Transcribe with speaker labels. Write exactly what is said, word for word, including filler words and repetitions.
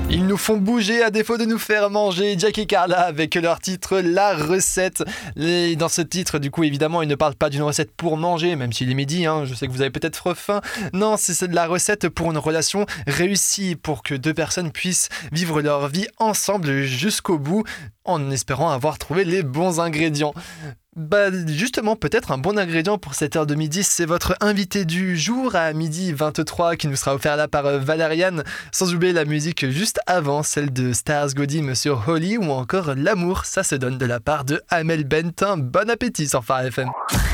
Speaker 1: Ils nous font bouger à défaut de nous faire manger. Jack et Carla avec leur titre La Recette. Et dans ce titre, du coup, évidemment, ils ne parlent pas d'une recette pour manger, même s'il est midi, hein, je sais que vous avez peut-être faim. Non, c'est de la recette pour une relation réussie, pour que deux personnes puissent vivre leur vie ensemble jusqu'au bout, en espérant avoir trouvé les bons ingrédients. Bah justement, peut-être un bon ingrédient pour cette heure de midi, c'est votre invité du jour à midi vingt-trois qui nous sera offert là par Valériane, sans oublier la musique juste avant, celle de Stars Godim sur Holly ou encore L'amour, ça se donne de la part de Amel Bent. Bon appétit sur Phare F M.